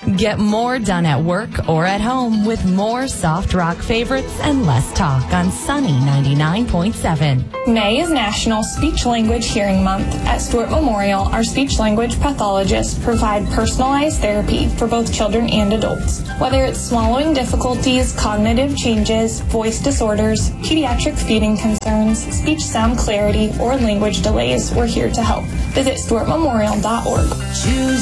Get more done at work or at home with more soft rock favorites and less talk on Sunny 99.7. May is National Speech Language Hearing Month. At Stewart Memorial, our speech-language pathologists provide personalized therapy for both children and adults. Whether it's swallowing difficulties, cognitive changes, voice disorders, pediatric feeding concerns, speech sound clarity, or language delays, we're here to help. Visit stewartmemorial.org. Choose